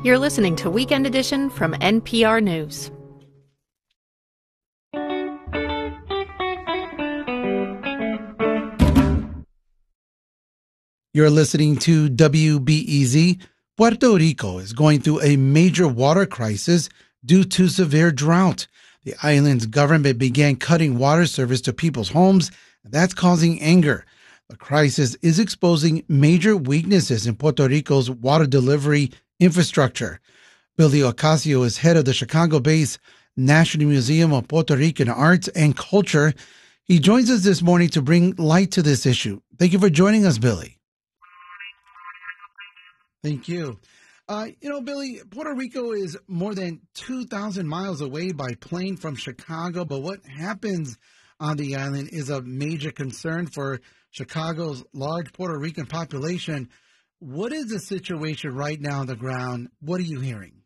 You're listening to Weekend Edition from NPR News. You're listening to WBEZ. Puerto Rico is going through a major water crisis due to severe drought. The island's government began cutting water service to people's homes, and that's causing anger. The crisis is exposing major weaknesses in Puerto Rico's water delivery infrastructure. Billy Ocasio is head of the Chicago-based National Museum of Puerto Rican Arts and Culture. He joins us this morning to bring light to this issue. Thank you for joining us, Billy. Thank you. Billy, Puerto Rico is more than 2,000 miles away by plane from Chicago, but what happens on the island is a major concern for Chicago's large Puerto Rican population. What is the situation right now on the ground? What are you hearing?